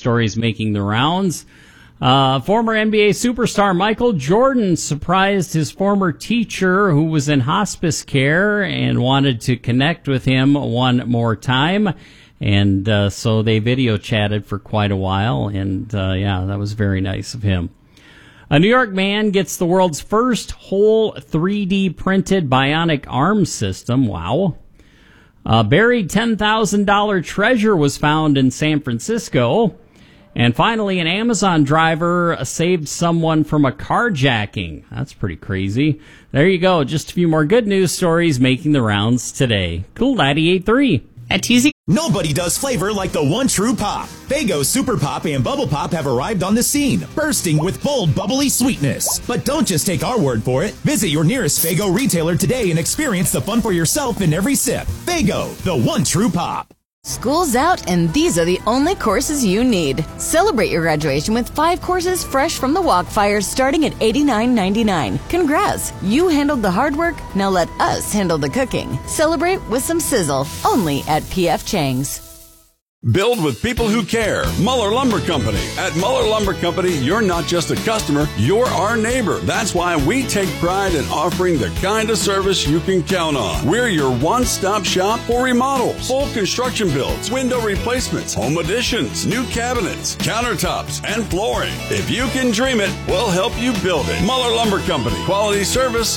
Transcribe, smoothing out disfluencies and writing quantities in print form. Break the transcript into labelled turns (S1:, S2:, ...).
S1: stories making the rounds. Former NBA superstar Michael Jordan surprised his former teacher who was in hospice care and wanted to connect with him one more time. And so they video chatted for quite a while. And that was very nice of him. A New York man gets the world's first whole 3D printed bionic arm system. Wow. A buried $10,000 treasure was found in San Francisco. And finally, an Amazon driver saved someone from a carjacking. That's pretty crazy. There you go. Just a few more good news stories making the rounds today. Cool 98.3.
S2: At TZ.
S3: Nobody does flavor like the one true pop. Faygo Super Pop and Bubble Pop have arrived on the scene, bursting with bold, bubbly sweetness. But don't just take our word for it. Visit your nearest Faygo retailer today and experience the fun for yourself in every sip. Faygo, the one true pop.
S4: School's out, and these are the only courses you need. Celebrate your graduation with 5 courses fresh from the Walkfire starting at $89.99. Congrats! You handled the hard work, now let us handle the cooking. Celebrate with some sizzle, only at P.F. Chang's.
S5: Build with people who care. Muller Lumber Company. At Muller Lumber Company, you're not just a customer, you're our neighbor. That's why we take pride in offering the kind of service you can count on. We're your one-stop shop for remodels, full construction builds, window replacements, home additions, new cabinets, countertops, and flooring. If you can dream it, we'll help you build it. Muller Lumber Company. Quality service,